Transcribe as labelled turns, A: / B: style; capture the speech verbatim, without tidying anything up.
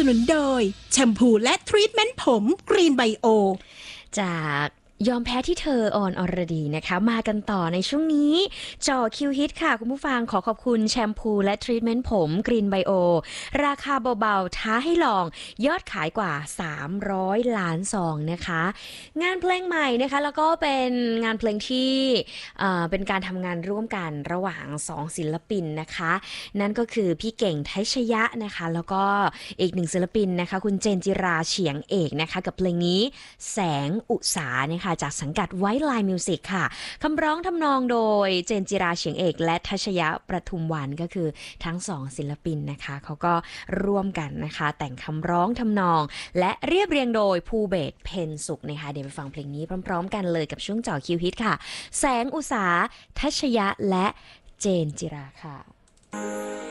A: นุนโดยแชมพูและทรีทเมนต์ผมกรีนไบโอ
B: จากยอมแพ้ที่เธอออนอรดีนะคะมากันต่อในช่วงนี้จ่อคิวฮิตค่ะคุณผู้ฟังขอขอบคุณแชมพูและทรีทเมนต์ผมกรีนไบโอราคาเบาๆท้าให้ลองยอดขายกว่าสามร้อยล้านซองนะคะงานเพลงใหม่นะคะแล้วก็เป็นงานเพลงที่เอ่อเป็นการทำงานร่วมกันระหว่างสองศิลปินนะคะนั่นก็คือพี่เก่งทัชยะนะคะแล้วก็อีกหนึ่งศิลปินนะคะคุณเจนจิราเฉียงเอกนะคะกับเพลงนี้แสงอุสานะคะจากสังกัดไวท์ไลน์มิวสิกค่ะคำร้องทำนองโดยเจนจิราเฉียงเอกและทัชยะประทุมวรรณก็คือทั้งสองศิลปินนะคะเขาก็ร่วมกันนะคะแต่งคำร้องทำนองและเรียบเรียงโดยภูเบศรเพ็ญสุขนะคะเดี๋ยวไปฟังเพลงนี้พร้อมๆกันเลยกับช่วงเจาะคิวฮิตค่ะแสงอุสาทัชยะและเจนจิราค่ะ